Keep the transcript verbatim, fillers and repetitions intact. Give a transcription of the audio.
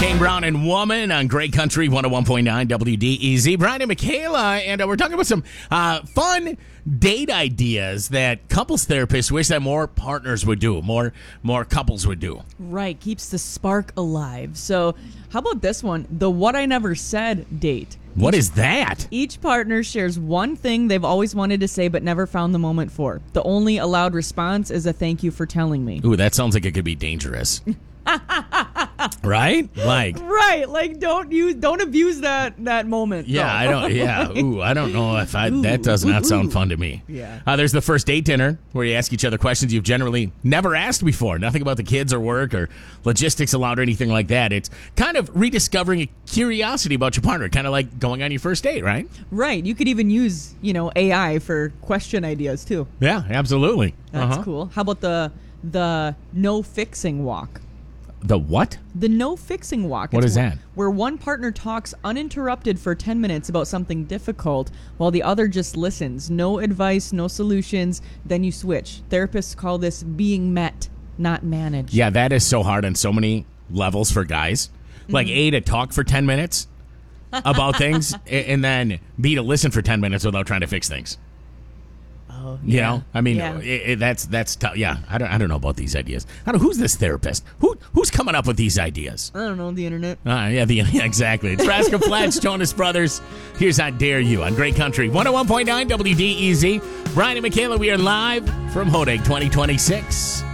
Kane Brown and Woman on Great Country one oh one point nine W D E Z. Brian and Michaela, and uh, we're talking about some uh, fun date ideas that couples therapists wish that more partners would do, more more couples would do. Right, keeps the spark alive. So how about this one? The What I Never Said date. What is that? Each partner shares one thing they've always wanted to say but never found the moment for. The only allowed response is a thank you for telling me. Ooh, that sounds like it could be dangerous. Right? Like Right, like don't use don't abuse that that moment. Yeah, though. I don't yeah. Ooh, I don't know if I Ooh, that does not ooh, sound ooh. fun to me. Yeah. Uh, there's the first date dinner where you ask each other questions you've generally never asked before. Nothing about the kids or work or logistics allowed or anything like that. It's kind of rediscovering a curiosity about your partner, kind of like going on your first date, right? Right. You could even use, you know, A I for question ideas too. Yeah, absolutely. That's Uh-huh. cool. How about the the no fixing walk? The what? The no fixing walk. What It's is where- that? Where one partner talks uninterrupted for ten minutes about something difficult while the other just listens. No advice, no solutions. Then you switch. Therapists call this being met, not managed. Yeah, that is so hard on so many levels for guys. Like A, to talk for ten minutes about things, a- and then B, to listen for ten minutes without trying to fix things. Oh, You yeah. know, I mean, Yeah. it, it, that's that's tough. Yeah, I don't I don't know about these ideas. I don't. Who's this therapist? Who who's coming up with these ideas? I don't know, the internet. Uh, yeah, the, yeah, exactly. It's Rascal Flatts, Jonas Brothers. Here's I Dare You on Great Country one oh one point nine W D E Z. Brian and Michaela, we are live from Hodag twenty twenty-six.